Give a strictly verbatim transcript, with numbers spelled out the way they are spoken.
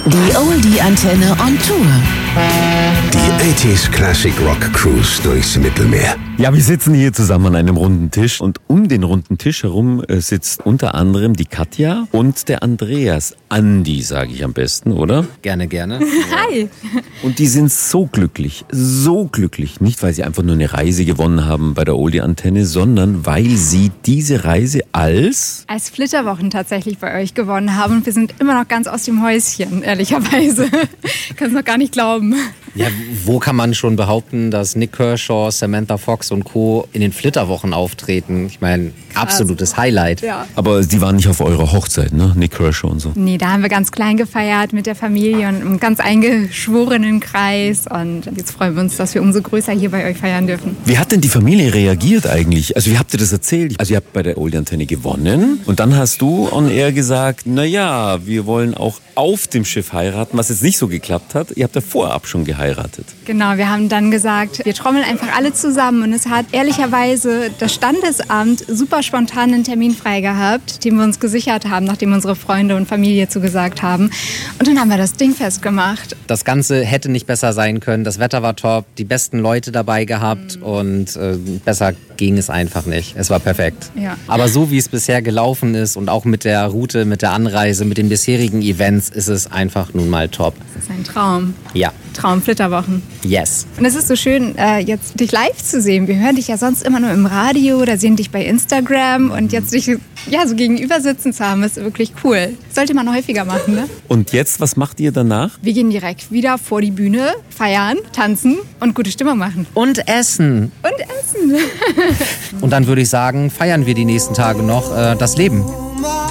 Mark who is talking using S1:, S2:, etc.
S1: Die Oldie-Antenne on Tour.
S2: Die achtziger Classic Rock Cruise durchs Mittelmeer.
S3: Ja, wir sitzen hier zusammen an einem runden Tisch und um den runden Tisch herum äh, sitzt unter anderem die Katja und der Andreas. Andi, sage ich am besten, oder?
S4: Gerne, gerne.
S5: Hi.
S3: Und die sind so glücklich, so glücklich. Nicht, weil sie einfach nur eine Reise gewonnen haben bei der Oldie-Antenne, sondern weil sie diese Reise als...
S5: Als Flitterwochen tatsächlich bei euch gewonnen haben. Und wir sind immer noch ganz aus dem Häuschen, ehrlicherweise. Kann es noch gar nicht glauben.
S4: Ja, wo kann man schon behaupten, dass Nick Kershaw, Samantha Fox und Co. in den Flitterwochen auftreten? Ich meine, absolutes Highlight.
S5: Ja.
S3: Aber die waren nicht auf eurer Hochzeit, ne? Nick Kershaw und so.
S5: Nee, da haben wir ganz klein gefeiert mit der Familie und im ganz eingeschworenen Kreis. Und jetzt freuen wir uns, dass wir umso größer hier bei euch feiern dürfen.
S3: Wie hat denn die Familie reagiert eigentlich? Also wie habt ihr das erzählt? Also ihr habt bei der Oldie-Antenne gewonnen und dann hast du on air gesagt, na ja, wir wollen auch auf dem Schiff heiraten, was jetzt nicht so geklappt hat. Ihr habt ja vorab schon geheiratet.
S5: Genau, wir haben dann gesagt, wir trommeln einfach alle zusammen. Und es hat ehrlicherweise das Standesamt super spontan einen Termin frei gehabt, den wir uns gesichert haben, nachdem unsere Freunde und Familie zugesagt haben. Und dann haben wir das Ding festgemacht.
S4: Das Ganze hätte nicht besser sein können. Das Wetter war top, die besten Leute dabei gehabt mhm. und äh, besser ging es einfach nicht. Es war perfekt.
S5: Ja.
S4: Aber so wie es bisher gelaufen ist und auch mit der Route, mit der Anreise, mit den bisherigen Events, ist es einfach nun mal top.
S5: Das ist ein Traum.
S4: Ja.
S5: Traum-Flitterwochen.
S4: Yes.
S5: Und es ist so schön, äh, jetzt dich live zu sehen. Wir hören dich ja sonst immer nur im Radio oder sehen dich bei Instagram. Und jetzt dich ja, so gegenüber sitzen zu haben, ist wirklich cool. Sollte man häufiger machen, ne?
S3: Und jetzt, was macht ihr danach?
S5: Wir gehen direkt wieder vor die Bühne, feiern, tanzen und gute Stimmung machen.
S4: Und essen.
S5: Und essen.
S4: Und dann würde ich sagen, feiern wir die nächsten Tage noch äh, das Leben.